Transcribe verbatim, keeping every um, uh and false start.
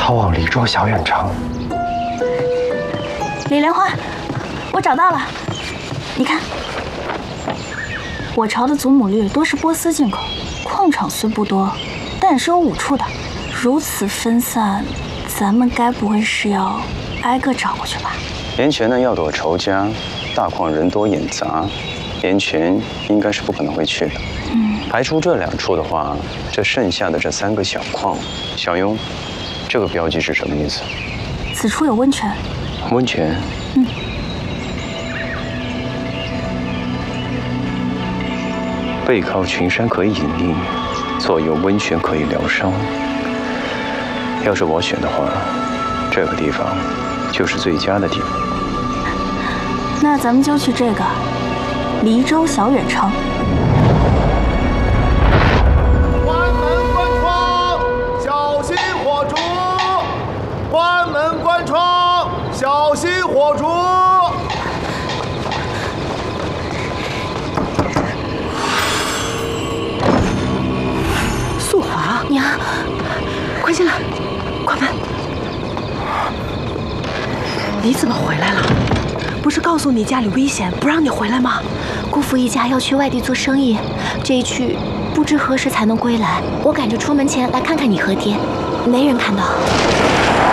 逃往黎州小远城。 李莲花，我找到了，你看，我朝的祖母绿多是波斯进口，矿场虽不多，但也是有五处的。如此分散，咱们该不会是要挨个找过去吧？ 连泉呢要躲仇家，大矿人多眼杂，连泉应该是不可能会去的。嗯，排除这两处的话，这剩下的这三个小矿，小庸，这个标记是什么意思？ 此处有温泉。 温泉。 嗯。 背靠群山可以隐匿，左右温泉可以疗伤。要是我选的话，这个地方就是最佳的地方。 那咱们就去这个黎州小远城。 关门关窗，小心火烛！关门关窗，小心火烛！ 素华， 娘， 快进来，关门！你怎么回来了？不是告诉你家里危险，不让你回来吗？ 姑父一家要去外地做生意，这一去不知何时才能归来。我赶着出门前来看看你和爹，没人看到。